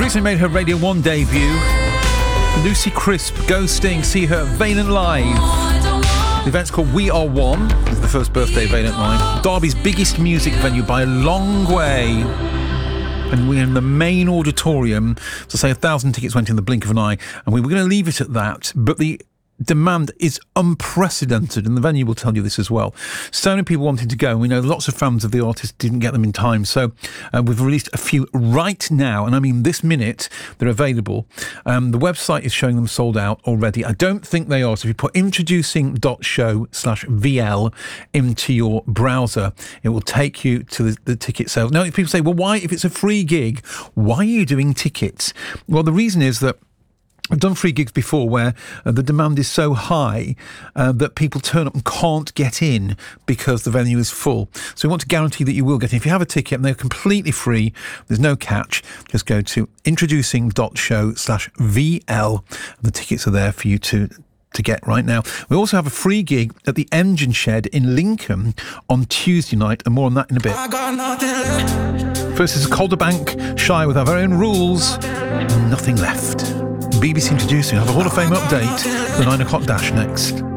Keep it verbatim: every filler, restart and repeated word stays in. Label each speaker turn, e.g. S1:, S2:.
S1: recently made her Radio one debut. Lucy Crisp, Ghosting, see her at Valent Live. The event's called We Are One. It's the first birthday of Valent Live. Derby's biggest music venue by a long way. And we're in the main auditorium. So say a thousand tickets went in the blink of an eye. And we were going to leave it at that. But the demand is unprecedented, and the venue will tell you this as well. So many people wanting to go, and we know lots of fans of the artist didn't get them in time, so uh, we've released a few right now, and I mean this minute they're available. Um, the website is showing them sold out already. I don't think they are, so if you put introducing.show slash VL into your browser, it will take you to the, the ticket sales. Now, if people say, well, why, if it's a free gig, why are you doing tickets? Well, the reason is that I've done free gigs before where uh, the demand is so high uh, that people turn up and can't get in because the venue is full. So we want to guarantee that you will get in. If you have a ticket and they're completely free, there's no catch, just go to introducing.show slash VL. The tickets are there for you to to get right now. We also have a free gig at the Engine Shed in Lincoln on Tuesday night, and more on that in a bit. First is Calderbank, Shy with our very own rules, nothing left. B B C Introducing. I have a Hall of Fame update, the nine o'clock dash next.